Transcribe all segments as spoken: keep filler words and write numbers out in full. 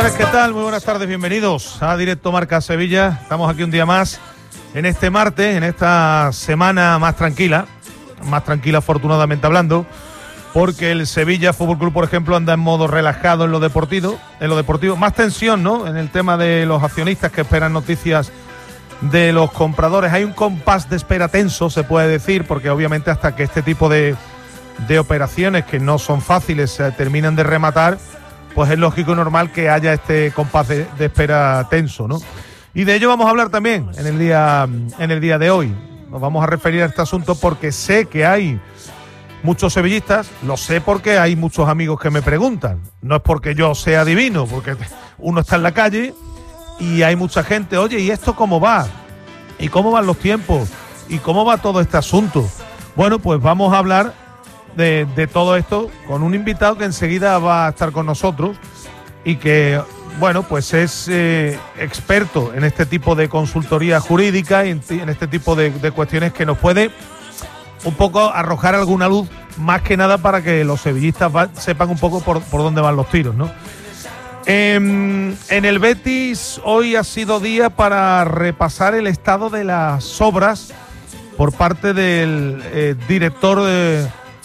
tardes, ¿qué tal? Muy buenas tardes, bienvenidos a Directo Marca Sevilla. Estamos aquí un día más en este martes, en esta semana más tranquila, más tranquila afortunadamente hablando, porque el Sevilla Fútbol Club, por ejemplo, anda en modo relajado en lo deportivo, en lo deportivo, más tensión, ¿no? En el tema de los accionistas que esperan noticias de los compradores. Hay un compás de espera tenso, se puede decir, porque obviamente hasta que este tipo de, de operaciones, que no son fáciles, se terminan de rematar, pues es lógico y normal que haya este compás de, de espera tenso, ¿no? Y de ello vamos a hablar también en el día, en el día de hoy. Nos vamos a referir a este asunto porque sé que hay muchos sevillistas, lo sé porque hay muchos amigos que me preguntan. No es porque yo sea adivino, porque uno está en la calle y hay mucha gente, oye, ¿y esto cómo va? ¿Y cómo van los tiempos? ¿Y cómo va todo este asunto? Bueno, pues vamos a hablar de, de todo esto con un invitado que enseguida va a estar con nosotros y que, bueno, pues es eh, experto en este tipo de consultoría jurídica y en, en este tipo de, de cuestiones que nos puede un poco arrojar alguna luz, más que nada para que los sevillistas va, sepan un poco por, por dónde van los tiros, ¿no? Eh, en el Betis hoy ha sido día para repasar el estado de las obras por parte del eh, director de,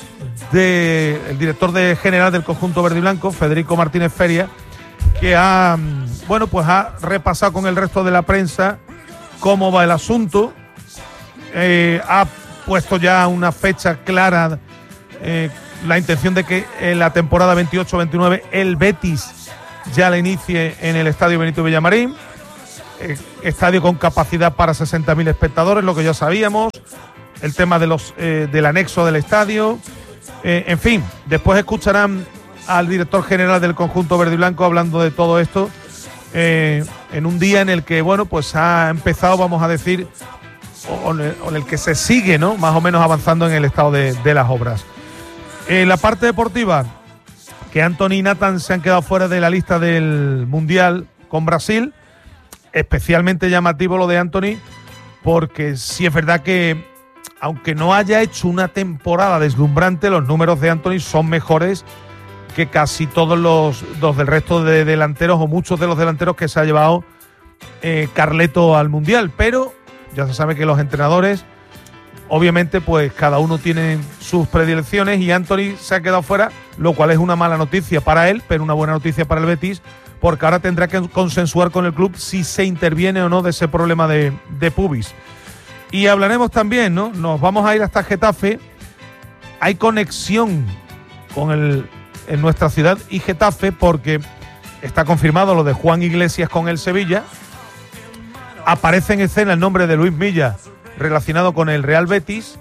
de el director de general del conjunto verde y blanco, Federico Martínez Feria, que ha bueno pues ha repasado con el resto de la prensa cómo va el asunto, eh, ha puesto ya una fecha clara, eh, la intención de que en la temporada veintiocho veintinueve el Betis ya la inicie en el Estadio Benito Villamarín, eh, estadio con capacidad para sesenta mil espectadores, lo que ya sabíamos, el tema de los eh, del anexo del estadio, eh, en fin, después escucharán al director general del conjunto verde y blanco hablando de todo esto, eh, en un día en el que, bueno, pues ha empezado, vamos a decir, o en el, o en el que se sigue, ¿no?, más o menos avanzando en el estado de, de las obras. En la parte deportiva, que Anthony y Nathan se han quedado fuera de la lista del Mundial con Brasil. Especialmente llamativo lo de Anthony, porque sí es verdad que, aunque no haya hecho una temporada deslumbrante, los números de Anthony son mejores que casi todos los, los del resto de delanteros, o muchos de los delanteros que se ha llevado eh, Carleto al Mundial. Pero ya se sabe que los entrenadores, obviamente, pues cada uno tiene sus predilecciones y Anthony se ha quedado fuera, lo cual es una mala noticia para él, pero una buena noticia para el Betis, porque ahora tendrá que consensuar con el club si se interviene o no de ese problema de, de pubis. Y hablaremos también, ¿no? Nos vamos a ir hasta Getafe. Hay conexión con el, en nuestra ciudad y Getafe, porque está confirmado lo de Juan Iglesias con el Sevilla. Aparece en escena el nombre de Luis Milla relacionado con el Real Betis,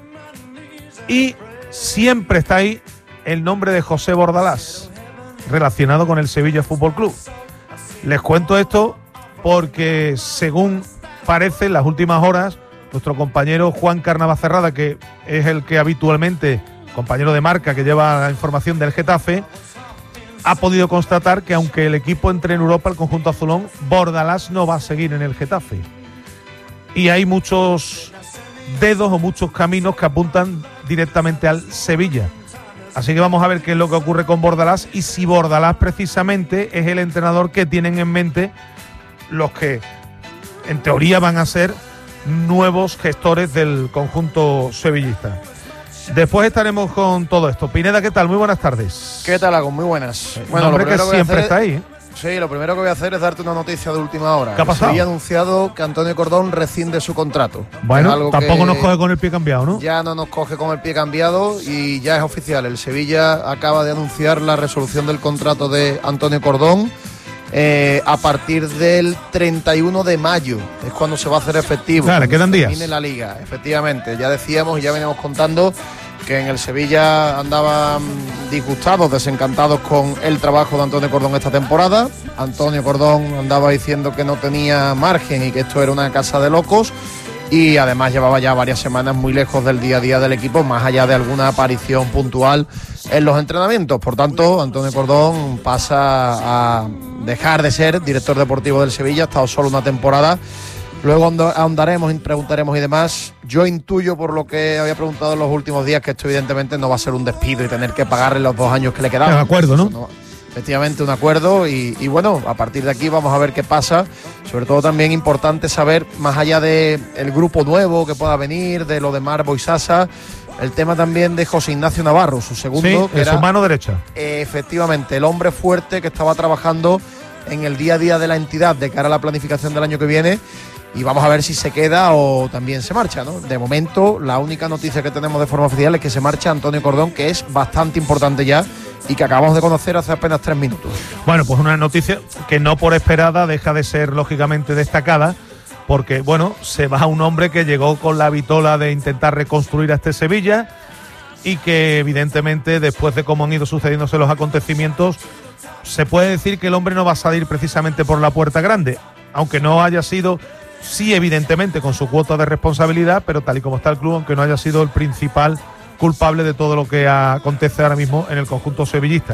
y siempre está ahí el nombre de José Bordalás relacionado con el Sevilla Fútbol Club. Les cuento esto porque, según parece en las últimas horas, nuestro compañero Juan Carnavacerrada, que es el que habitualmente, compañero de marca que lleva la información del Getafe, ha podido constatar que aunque el equipo entre en Europa, el conjunto azulón, Bordalás no va a seguir en el Getafe. Y hay muchos dedos o muchos caminos que apuntan directamente al Sevilla. Así que vamos a ver qué es lo que ocurre con Bordalás y si Bordalás precisamente es el entrenador que tienen en mente los que en teoría van a ser nuevos gestores del conjunto sevillista. Después estaremos con todo esto. Pineda, ¿qué tal? Muy buenas tardes. ¿Qué tal, Hago? Muy buenas. Bueno, lo primero que, que siempre hacer, está ahí, ¿eh? Sí, lo primero que voy a hacer es darte una noticia de última hora. ¿Qué ha pasado? Se había anunciado que Antonio Cordón rescinde su contrato. Bueno, algo tampoco nos coge con el pie cambiado, ¿no? Ya no nos coge con el pie cambiado y ya es oficial. El Sevilla acaba de anunciar la resolución del contrato de Antonio Cordón. Eh, a partir del treinta y uno de mayo es cuando se va a hacer efectivo. Claro, quedan días. Termine la liga, efectivamente. Ya decíamos y ya veníamos contando que en el Sevilla andaban disgustados, desencantados con el trabajo de Antonio Cordón esta temporada. Antonio Cordón andaba diciendo que no tenía margen y que esto era una casa de locos, y además llevaba ya varias semanas muy lejos del día a día del equipo, más allá de alguna aparición puntual en los entrenamientos. Por tanto, Antonio Cordón pasa a dejar de ser director deportivo del Sevilla. Ha estado solo una temporada. Luego ahondaremos y preguntaremos y demás. Yo intuyo, por lo que había preguntado en los últimos días, que esto evidentemente no va a ser un despido y tener que pagarle los dos años que le quedaban. De acuerdo, ¿no? no Efectivamente, un acuerdo y, y bueno, a partir de aquí vamos a ver qué pasa. Sobre todo también importante saber, más allá del grupo nuevo que pueda venir, de lo de Marbo y Sasa, el tema también de José Ignacio Navarro, su segundo, sí, que era su mano derecha. Eh, efectivamente, el hombre fuerte que estaba trabajando en el día a día de la entidad de cara a la planificación del año que viene. Y vamos a ver si se queda o también se marcha, ¿no? De momento, la única noticia que tenemos de forma oficial es que se marcha Antonio Cordón, que es bastante importante ya y que acabamos de conocer hace apenas tres minutos. Bueno, pues una noticia que no por esperada deja de ser lógicamente destacada, porque, bueno, se va un hombre que llegó con la vitola de intentar reconstruir a este Sevilla y que evidentemente, después de cómo han ido sucediéndose los acontecimientos, se puede decir que el hombre no va a salir precisamente por la puerta grande, aunque no haya sido... Sí, evidentemente, con su cuota de responsabilidad, pero tal y como está el club, aunque no haya sido el principal culpable de todo lo que acontece ahora mismo en el conjunto sevillista.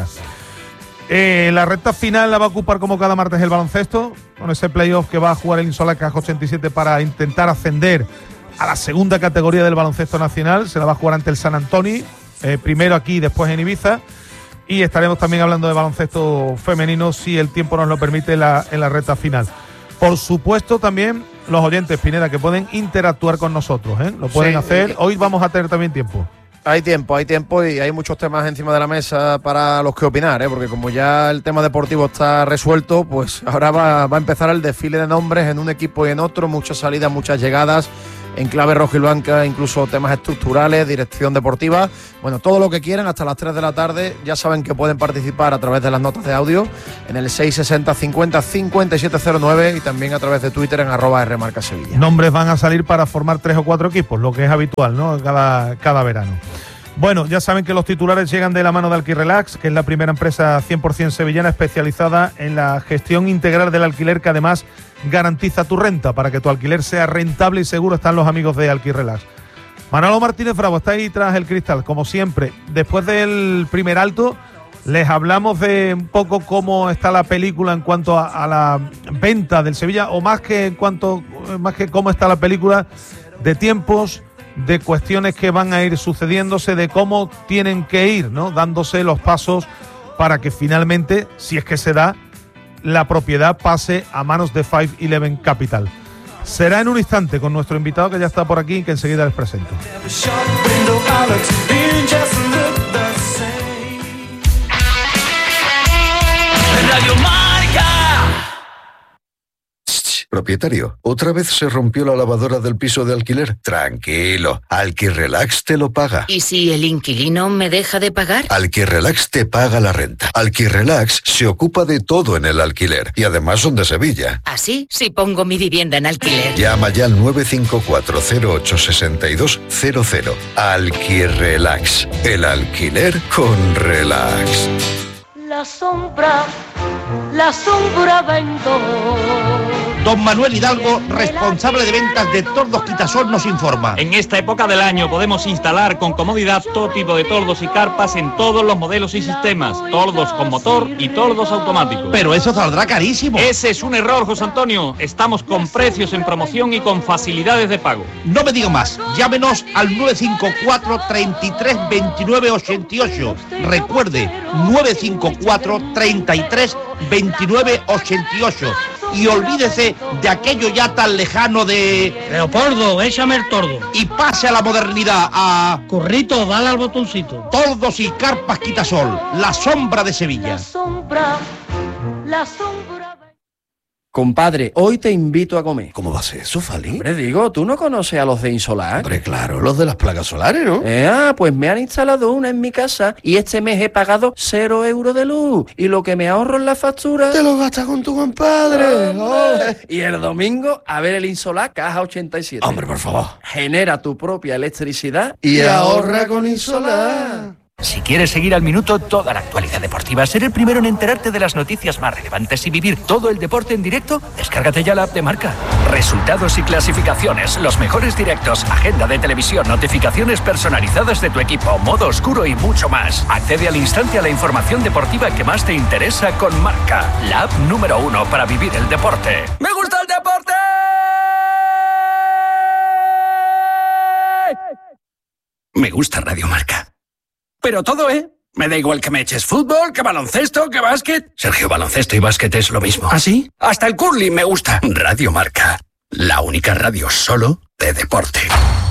Eh, la recta final la va a ocupar como cada martes el baloncesto, con ese playoff que va a jugar el Insola Caja ochenta y siete para intentar ascender a la segunda categoría del baloncesto nacional. Se la va a jugar ante el San Antonio, eh, primero aquí y después en Ibiza. Y estaremos también hablando de baloncesto femenino, si el tiempo nos lo permite, la, en la recta final. Por supuesto, también los oyentes, Pineda, que pueden interactuar con nosotros, ¿eh? Lo pueden sí, hacer. Hoy vamos a tener también tiempo. Hay tiempo, hay tiempo y hay muchos temas encima de la mesa para los que opinar, ¿eh? Porque como ya el tema deportivo está resuelto, pues ahora va, va a empezar el desfile de nombres en un equipo y en otro, muchas salidas, muchas llegadas, en clave roja y blanca, incluso temas estructurales, dirección deportiva, bueno, todo lo que quieran hasta las tres de la tarde. Ya saben que pueden participar a través de las notas de audio en el seis sesenta cincuenta cincuenta y siete cero nueve y también a través de Twitter en arroba rmarca Sevilla. Nombres van a salir para formar tres o cuatro equipos, lo que es habitual, ¿no? Cada, cada verano. Bueno, ya saben que los titulares llegan de la mano de Alquirrelax, que es la primera empresa cien por ciento sevillana especializada en la gestión integral del alquiler, que además garantiza tu renta. Para que tu alquiler sea rentable y seguro están los amigos de Alquirrelax. Manolo Martínez Bravo está ahí tras el cristal, como siempre. Después del primer alto, les hablamos de un poco cómo está la película en cuanto a, a la venta del Sevilla, o más que en cuanto, más que cómo está la película, de tiempos, de cuestiones que van a ir sucediéndose, de cómo tienen que ir, ¿no?, dándose los pasos para que finalmente, si es que se da, la propiedad pase a manos de Five Eleven Capital. Será en un instante con nuestro invitado, que ya está por aquí y que enseguida les presento. Radio Marca. Propietario, ¿otra vez se rompió la lavadora del piso de alquiler? Tranquilo, Alquirrelax te lo paga. ¿Y si el inquilino me deja de pagar? Alquirrelax te paga la renta. Alquirrelax se ocupa de todo en el alquiler y además son de Sevilla. ¿Así? Si pongo mi vivienda en alquiler. Llama ya al nueve cinco cuatro cero ocho seis dos cero cero. Alquirrelax, el alquiler con relax. La sombra, la sombra vendo. Don Manuel Hidalgo, responsable de ventas de Tordos Quitasol, nos informa. En esta época del año podemos instalar con comodidad todo tipo de tordos y carpas en todos los modelos y sistemas. Tordos con motor y tordos automáticos. Pero eso saldrá carísimo. Ese es un error, José Antonio. Estamos con precios en promoción y con facilidades de pago. No me digo más. Llámenos al nueve cinco cuatro, treinta y tres, veintinueve, ochenta y ocho. Recuerde, nueve cinco cuatro, treinta y tres, veintinueve, ochenta y ocho. Y olvídese de aquello ya tan lejano de... Leopoldo, échame el tordo. Y pase a la modernidad, a... Corrito, dale al botoncito. Tordos y carpas Quitasol, la sombra de Sevilla. La sombra, la sombra... Compadre, hoy te invito a comer. ¿Cómo va a ser eso, Fali? Hombre, digo, ¿tú no conoces a los de Insolar? Hombre, claro, los de las placas solares, ¿no? Eh, ah, pues me han instalado una en mi casa y este mes he pagado cero euros de luz. Y lo que me ahorro en la factura... ¡Te lo gastas con tu compadre! Oh. Y el domingo, a ver el Insolar Caja ochenta y siete. Hombre, por favor. Genera tu propia electricidad y, y ahorra con Insolar. Si quieres seguir al minuto toda la actualidad deportiva, ser el primero en enterarte de las noticias más relevantes y vivir todo el deporte en directo, descárgate ya la app de Marca. Resultados y clasificaciones, los mejores directos, agenda de televisión, notificaciones personalizadas de tu equipo, modo oscuro y mucho más. Accede al instante a la información deportiva que más te interesa con Marca, la app número uno para vivir el deporte. ¡Me gusta el deporte! Me gusta Radio Marca. Pero todo, ¿eh? Me da igual que me eches fútbol, que baloncesto, que básquet. Sergio, baloncesto y básquet es lo mismo. ¿Ah, sí? Hasta el curling me gusta. Radio Marca, la única radio solo de deporte.